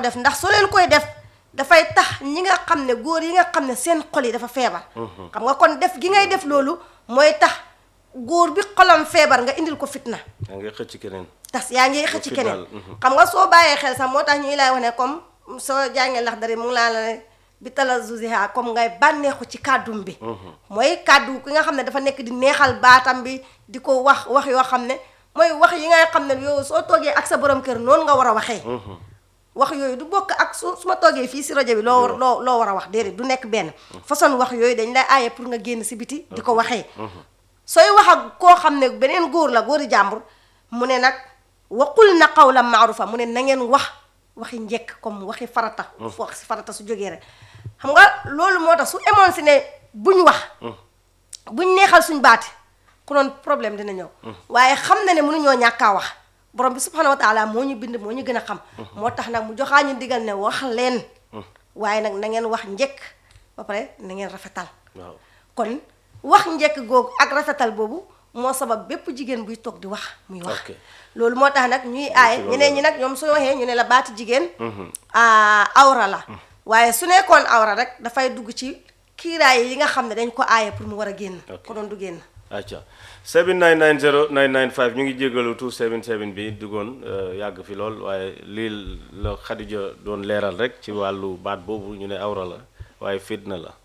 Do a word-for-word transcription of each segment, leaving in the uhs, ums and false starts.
def ndax soo leen koy def dafay tax ñi nga xam ne góor yi nga xam ne seen xol yi dafa feebar xam nga kon def gi ngay def loolu mooy tax góor bi xolam feebar nga indil ko fitna yaa ngi xëcc keneen tas yaa ngi xëcc keneen xam nga soo bàyyee xel sax moo tax ñuy lay wax ne comme soo jàngee lax dari mu ngi laa la ne bi tala zuziha comme ngay bànneexu ci kàddum bi mooy kàddu ki nga xam ne dafa nekk di neexal baatam bi di ko wax wax yoo xam ne mooy wax yi ngay xam ne yow soo toogee ak sa borom kër noonu nga war a waxee wax yooyu du bokk ak su su ma toogee fii si rajo bi loo loo loo war a wax déedéet du nekk benn façon wax yooyu dañ lay aaye pour nga génn si biti di ko waxee sooy wax ak koo xam ne beneen góor la góori jàmbur mu ne nag waqul na qawlan maarufa mu ne na ngeen wax waxi njëkk comme waxi farata wax si farata su jógee rek xam nga loolu moo tax su emoon si ne buñ wax buñ neexal suñ baati ku noon problème dina ñëw waaye xam na ne mënuñoo ñàkkaa wax borom bi subhanahu wa taala moo ñu bind moo ñu gën a xam moo tax nag mu joxaa ñu digal ne wax leen waaye nag na ngeen wax njëkk ba pare na ngeen rafetal kon wax njëkk googu ak rafetal boobu moo sabab bépp jigéen buy toog di wax muy wax loolu moo tax nag ñuy aaye ñeneen ñi nag ñoom soo waxee ñu ne la baati jigéen awra la waaye su nekkoon awra rek dafay dugg ci kiiraay yi nga xam ne dañ ko aaye pour mu war a génn ko doon du génn acca seven nine nine zero nine nine five ñu ngi jégalu two seven seven bi duggoon yàgg fi lool waaye lii la Khadija doon leeral rek ci wàllu baat boobu ñu ne awra la waaye fitna la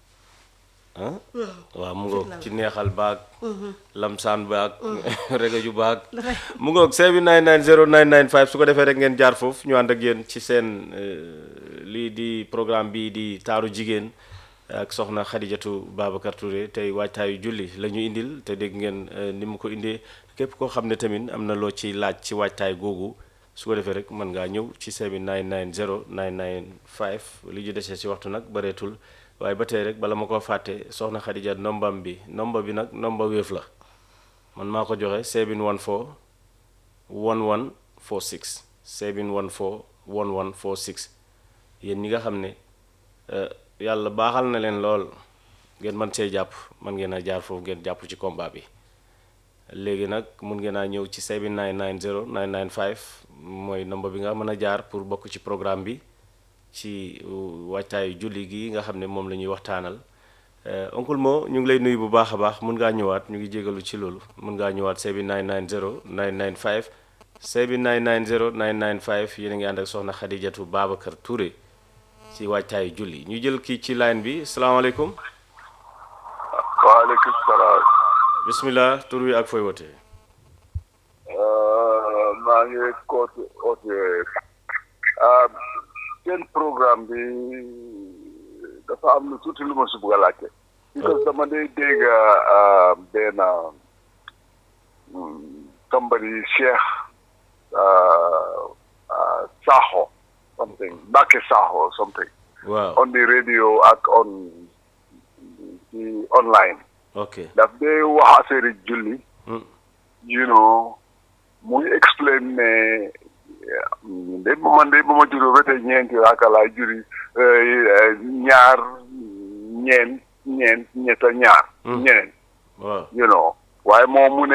ah waaw mu ngoog ci neexal baag lamsaan baag regaju baag mu ngoog seven nine nine zero nine nine five su ko defee rek ngeen jaar foofu ñu ànd ak yéen ci seen lii di programme bii di taaru jigéen ak soxna Khadijatou Babacar Touré tey waajtaayu julli la ñu indil te dégg ngeen ni mu ko indee képp koo xam ne tamit am na loo ci laaj ci waajtaay googu su ko defee rek mën ngaa ñëw ci seven nine nine zero nine nine five li ñu desee ci waxtu nag bareetul waaye ba tey rek bala ma ko fàtte soxna Khadija nombam bi nomba bi nag nomba wéef la man maa ko joxe seven one four one one four six seven one four one one four six yéen ñi nga xam ne yàlla baaxal na leen lool ngeen mën see jàpp man ngeen a jaar foofu ngeen jàpp ci combat bi léegi nag mun ngeen a ñëw ci seven nine nine zero nine nine five mooy nomba bi nga mën a jaar pour bokk ci programme bi ci waajtaayu julli gi nga xam ne moom la ñuy waxtaanal oncle Mo ñu ngi lay nuyu bu baax a baax mun ngaa ñëwaat ñu ngi jégalu ci loolu mun ngaa ñëwaat seven nine nine zero nine nine five seven nine nine zero nine nine five yéen a ngi ànd ak soxna Khadijatou Babacar Touré ci waajtaayu julli ñu jël kii ci line bi salaamaaleykum. waaleykum salaam. bismillah tur wi ak fooy wootee. maa ngi kootu oote seen programme bi dafa am lu tuuti lu ma si bugg a laajte. because dama day dégg benn somebody Cheikh Sakho something Mbacke Sakho or something. Wow. On the radio ak on the online. Okay. Daf day wax affaire julli. You know, muy explain ne de man de ba ma juróo ba tey ñeenti raaka laa juri ñaar ñeent ñeent ñetta ñaar ñeneen. Wow. You know, waaye moom mu ne